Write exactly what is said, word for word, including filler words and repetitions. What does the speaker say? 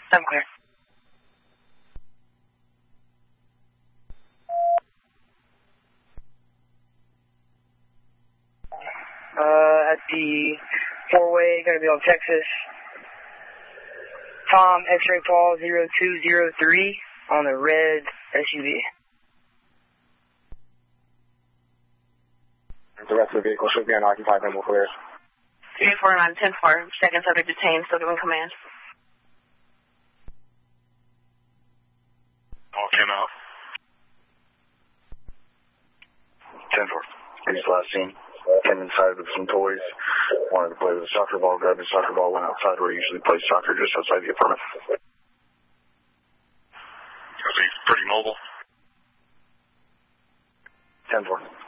I'm clear. Uh, at the four-way, going to be on Texas. Tom, X-ray Paul, zero two zero three on the red S U V. The rest of the vehicle should be unoccupied, then we'll clear. three four nine ten four, second subject detained, still giving command. All came out. ten four. He's last seen. Came inside with some toys. Wanted to play with a soccer ball, grabbed his soccer ball, went outside where he usually plays soccer, just outside the apartment. Was he pretty mobile? ten four.